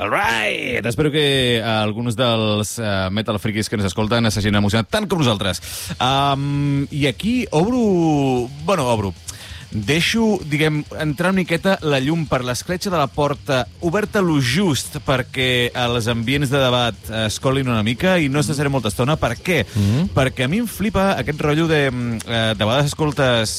All right! Espero que alguns dels metal freakies que ens escolten s'hagin emocionat tant com nosaltres. I aquí obro. Deixo, entrar una miqueta la llum per l'escletxa de la porta oberta lo just perquè els ambients de debat es colin una mica i no estaré molta estona. Per què? Perquè a mi em flipa aquest rotllo de vegades escoltes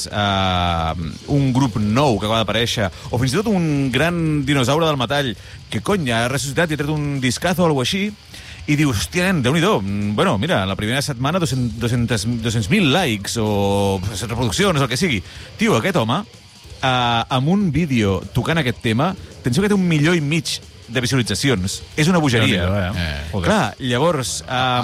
un grup nou que acaba d'aparèixer o fins i tot un gran dinosaure del metall que, ha ressuscitat i ha tret un discazo o alguna així i dius, hòstia, nen, Déu-n'hi-do. Bueno, mira, la primera setmana 200.000 likes o reproduccions, el que sigui. Tio, aquest home, amb un vídeo tocant aquest tema, penso que té 1,5 milions de visualitzacions. És una bogeria. Clar, llavors...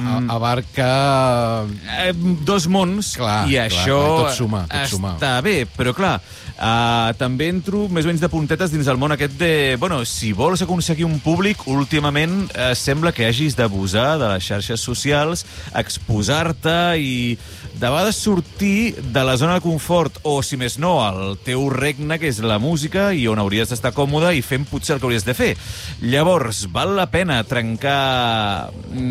abarca... dos mons, i això tot suma. Està bé, però clar, també entro més o menys de puntetes dins el món aquest de... si vols aconseguir un públic, últimament sembla que hagis d'abusar de les xarxes socials, exposar-te i de vegades sortir de la zona de confort o, si més no, el teu regne, que és la música, i on hauries d'estar còmode i fent potser el que hauries de fer. Llavors, val la pena trencar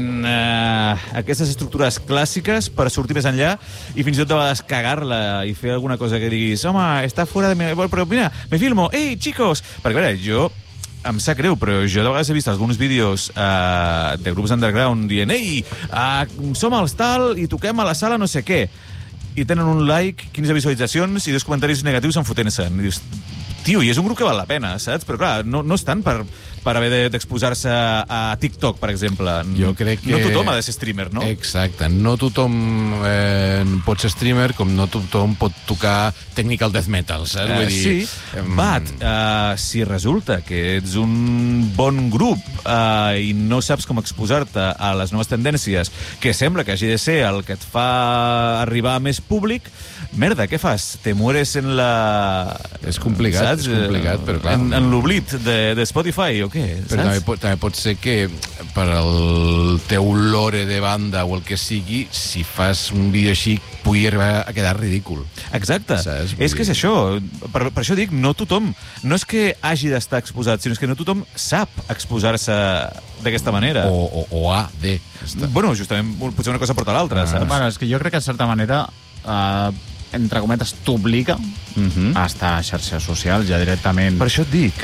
aquestes estructures clàssiques per sortir més enllà i fins i tot de vegades cagar-la i fer alguna cosa que diguis, home, està fora de mi... Però mira, me filmo, ei, chicos! Perquè, a veure, jo... Em sap greu, però jo de vegades he vist alguns vídeos de grups underground dient ei, som els tal i toquem a la sala no sé què. I tenen un like, 15 visualitzacions i 2 comentaris negatius enfotent-se'n. I dius, tio, i és un grup que val la pena, saps? Però clar, no és tant per haver d'exposar-se a TikTok, per exemple. Jo crec que... No tothom ha de ser streamer, no? Exacte. No tothom pot ser streamer com no tothom pot tocar technical death metal, saps? Vull dir... Sí, si resulta que ets un bon grup i no saps com exposar-te a les noves tendències, que sembla que hagi de ser el que et fa arribar a més públic, merda, què fas? Te mueres en la... És complicat, saps? És complicat, però clar... En l'oblit de Spotify, o què? Però també pot ser que per el teu lore de banda o el que sigui, si fas un vídeo així, pugui arribar a quedar ridícul. Exacte. Saps? És que és això. Per això dic, no tothom... No és que hagi d'estar exposat, sinó que no tothom sap exposar-se d'aquesta manera. O ha de. Bueno, justament, potser una cosa porta l'altra, saps? Bueno, és que jo crec que, de certa manera, entre cometes, t'obliga a estar a xarxes socials ja directament. Per això et dic.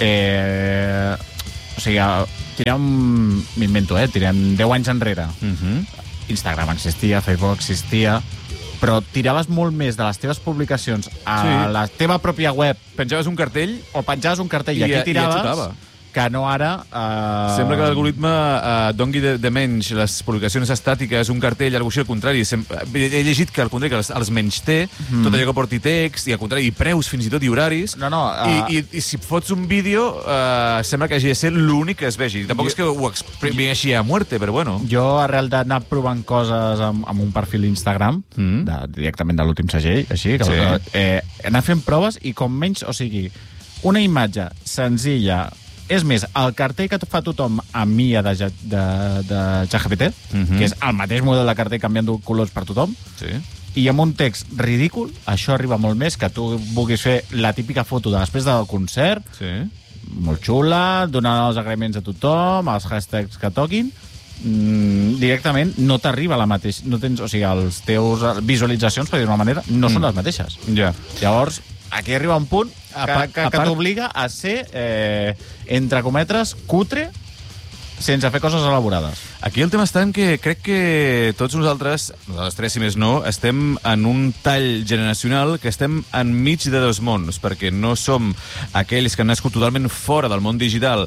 O sigui, m'invento, tirem 10 anys enrere. Instagram existia, Facebook existia, però tiraves molt més de les teves publicacions a la teva pròpia web. Penjaves un cartell. O penjaves un cartell i aquí tiraves... que no ara... Sembla que l'algoritme dongui de menys les publicacions estàtiques, un cartell, alguna cosa així, al contrari. He llegit que al contrari que els menys té, tot allò que porti text, i al contrari, i preus fins i tot, i horaris. I si fots un vídeo, sembla que hagi de ser l'únic que es vegi. Tampoc és que ho exprimeixi a muerte, però bueno. Jo, arrel d'anar provant coses amb un perfil Instagram, directament de l'últim segell, així, anar fent proves i com menys, o sigui, una imatge senzilla. És més, el cartell que fa tothom amb IA de ChatGPT, que és el mateix model de cartell canviant colors per tothom, i amb un text ridícul, això arriba molt més que tu vulguis fer la típica foto de després del concert, molt xula, donant els agraïments a tothom, els hashtags que toquin, directament no t'arriba la mateixa... No tens, o sigui, els teus visualitzacions, per dir d'una manera, no són les mateixes. Llavors, aquí arriba un punt que t'obliga a ser, entre cometres, cutre, sense fer coses elaborades. Aquí el tema està en que crec que tots nosaltres tres, si més no, estem en un tall generacional que estem enmig de dos mons, perquè no som aquells que han nascut totalment fora del món digital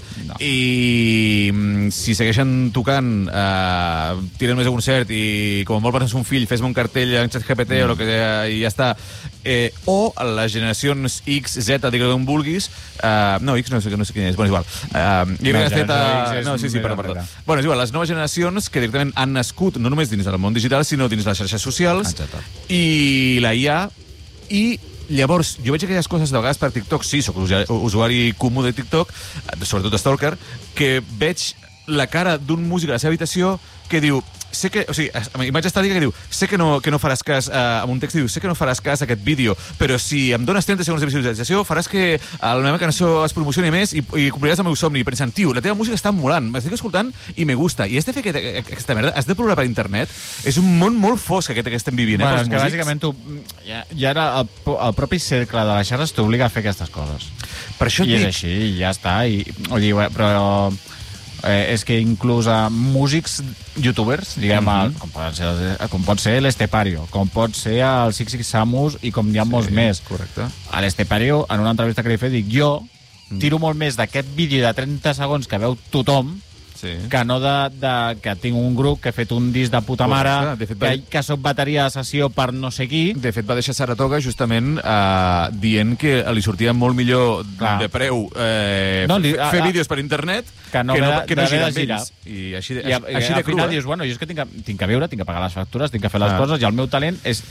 i si segueixen tocant, tiren més a concert i com a molt per un fill, fes-me un cartell en ChatGPT o el que i ja està. O les generacions X, Z, digue d'on vulguis, no, X no sé quin és, bueno, és igual. Perdó. Bueno, és igual, les noves generacions que directament han nascut no només dins del món digital, sinó dins les xarxes socials i la IA, i llavors jo veig aquelles coses de vegades per TikTok, sí, soc usuari comú de TikTok, sobretot Stalker, que veig la cara d'un músic a la seva habitació que diu, sé que... O sigui, imatge estàtica que diu, sé que no faràs cas, amb un text diu, sé que no faràs cas a aquest vídeo, però si em dones 30 segons de visualització, faràs que la meva cançó es promocioni més i compliràs el meu somni. I pensant, tio, la teva música està molant, m'estic escoltant i me gusta. I has de fer aquesta merda, has de plorar per internet. És un món molt fosc aquest que estem vivint, bueno, és que bàsicament tu... Ja era el propi cercle de les xarxes t'obliga a fer aquestes coses. Per això I és així, i ja està. Però és que inclús a músics youtubers, diguem, com pot ser l'Estepario, com pot ser el Six Samus i com n'hi ha molts més. Correcte. A l'Estepario, en una entrevista que li he fet, dic, jo tiro molt més d'aquest vídeo de 30 segons que veu tothom que no que tinc un grup que he fet un disc de puta mare, que soc bateria de sessió per no sé qui. De fet, va deixar Saratoga justament dient que li sortia molt millor de preu fer vídeos per internet que no girar amb ells. I així de al final dius, bueno, jo és que tinc que viure, tinc que pagar les factures, tinc que fer les coses, i el meu talent és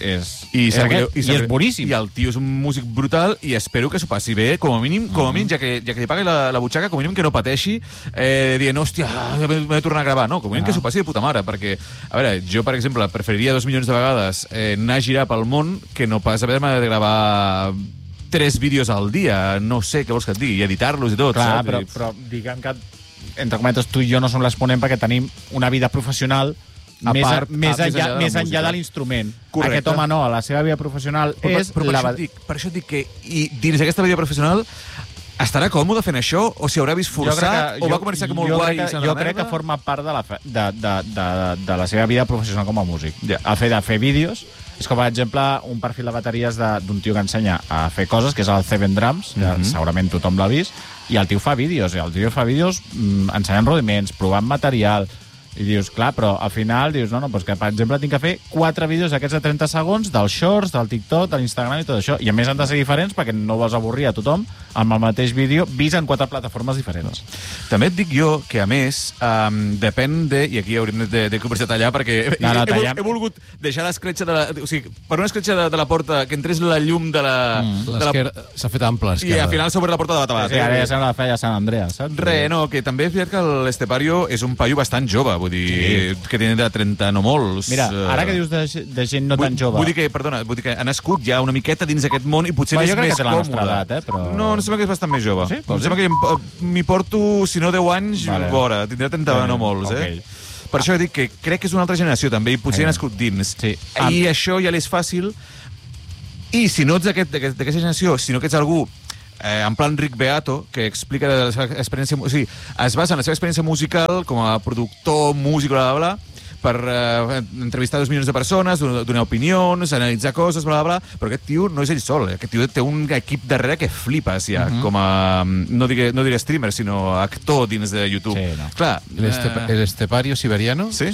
és boníssim. I el tio és un músic brutal i espero que s'ho passi bé, com a mínim, ja que li pagui la butxaca, com a mínim que no pateixi dient, hòstia, m'he de tornar a gravar, no? Com a mínim que s'ho passi de puta mare, perquè, a veure, jo, per exemple, preferiria 2 milions de vegades anar a girar pel món que no pas haver-me de gravar 3 vídeos al dia, no sé què vols que et digui, i editar-los i tot. Clar, però diguem que, entre cometes, tu i jo no som l'exponent perquè tenim una vida professional més enllà de l'instrument. Aquest home no, la seva vida professional és... Per això et dic que dins d'aquesta vida professional estarà còmode fent això? O si haurà vist forçat? O va començar com molt guai? Jo crec que forma part de la seva vida professional com a músic. El fet de fer vídeos és com, per exemple, un perfil de bateries d'un tio que ensenya a fer coses, que és el Seven Drums, que segurament tothom l'ha vist, i el tio fa vídeos, ensenyant rudiments, provant material, i dius, clar, però al final dius, no, doncs que, per exemple, tinc que fer 4 vídeos d'aquests de 30 segons, dels shorts, del TikTok, de l'Instagram i tot això, i a més han de ser diferents perquè no vols avorrir a tothom amb el mateix vídeo vist en 4 plataformes diferents. També et dic jo que, a més, depèn de... I aquí hauríem de començar a tallar perquè he volgut deixar l'escletxa o sigui, per una escletxa de la porta que entrés la llum de la... S'ha fet ample, i al final s'ha obert la porta de Batabat. Sí, ara ja sembla la feia Sant Andrea, saps? No, que també és veritat que l'Estepario és un paio bastant jove, vull dir, que té de 30 no molts. Mira, ara que dius de gent no tan jove... Vull dir que ha nascut ja una miqueta dins d'aquest món i potser és més còmode. No, em sembla que és bastant més jove. Sí? Em sembla que m'hi porto, si no 10 anys, vora. Tindrà 30 no molts, Per això dic que crec que és una altra generació, també, i potser ha nascut dins. I això ja li és fàcil. I si no ets d'aquesta generació, si no que ets algú en plan Rick Beato, que explica la seva experiència... O sigui, es basa en la seva experiència musical com a productor, músic, bla, bla, bla, per entrevistar 2 milions de persones, donar opinions, analitzar coses, bla, bla, bla, però aquest tio no és ell sol, aquest tio té un equip darrere que flipes ja, com a, no diré streamer, sinó actor dins de YouTube. Sí, no. Clar, l'Estepario siberiano? Sí?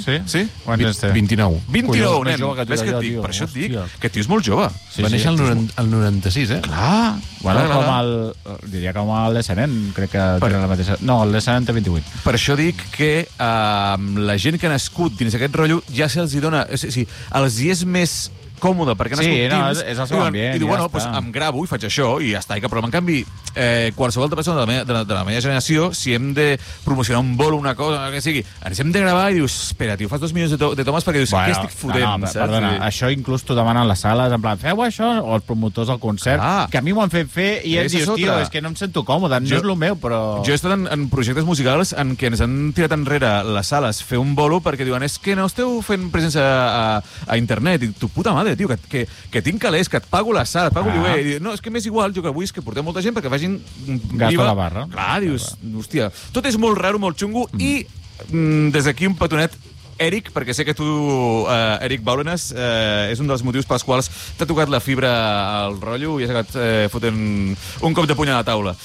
29. 29, nen. Ves què et dic? Per això et dic que el tio és molt jove. Va néixer el 96, Clar. Bueno, diria com l'Esenen, crec que tenen la mateixa... No, l'Esenen té 28. Per això dic que la gent que ha nascut dins aquest rotllo ja se'ls dona... O sigui, els hi és més còmode, perquè és el seu ambient. I diu, bueno, doncs em gravo i faig això i ja està. Però, en canvi, qualsevol altra persona de la meva generació, si hem de promocionar un bolo, una cosa, que sigui, ens hem de gravar i dius, espera, tio, fas 2 milions de tomes perquè dius, què estic fotent? Perdona, això inclús t'ho demanen les sales, en plan, feu això, o els promotors del concert, que a mi m'ho han fet fer i et dius, tio, és que no em sento còmode, no és el meu, però... Jo he estat en projectes musicals en què ens han tirat enrere les sales fer un bolo perquè diuen, és que no esteu fent presència a internet, i tu puta mare, tio, que tinc calés, que et pago la sala, et pago el lloguer. I dius, no, és que m'és igual, jo que vull és que portem molta gent perquè facin... Gasto la barra. Clar, dius, hòstia, tot és molt raro, molt xungo, i des d'aquí un petonet Eric, perquè sé que tu, Eric Baulenes, és un dels motius pels quals t'ha tocat la fibra al rotllo i has acabat fotent un cop de puny a la taula.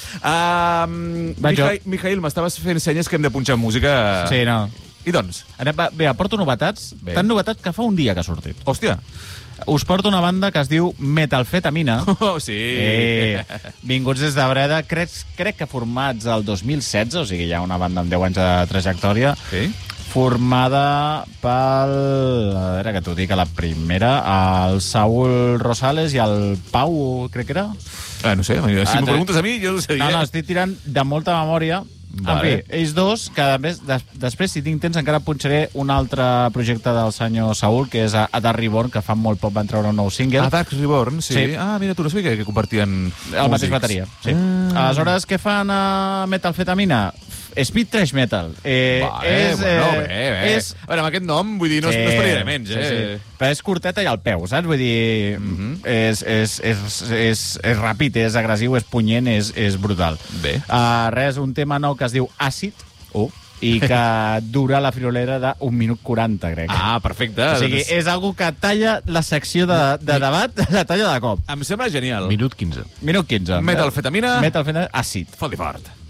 Mijail, m'estaves fent senyes que hem de punxar música. Sí, no. I doncs? Bé, porto novetats, tan novetats que fa un dia que ha sortit. Hòstia. Us porto una banda que es diu Metalfetamina. Oh, sí. Vinguts des de Breda, crec que formats el 2016, o sigui, hi ha una banda amb 10 anys de trajectòria. Sí. Formada pel... A veure, que t'ho dic, a la primera, el Saúl Rosales i el Pau, crec que era. No sé, si m'ho preguntes a mi, jo no sé. No, estic tirant de molta memòria, En fi, ells dos, que després, si tinc temps, encara punxaré un altre projecte del senyor Saúl, que és a Dark Reborn, que fa molt poc van treure un nou single. A Dark Reborn, sí. Ah, mira, tu no sabia que compartien el mateix bateria, sí. Aleshores, què fan a Metalfetamina? Speed Thrash Metal. Bé. A veure, amb aquest nom, vull dir, no estaria de menys, Sí. Però és curteta i al peu, saps? Vull dir, és ràpid, és agressiu, és punyent, és brutal. Bé. Res, un tema nou que es diu Àcid, i que dura la friolera d'1 minut 40, crec. Ah, perfecte. O sigui, és algo que talla la secció de debat, la talla de cop. Em sembla genial. Minut 15. Minut 15. Metalfetamina. Àcid. Fot-li fort.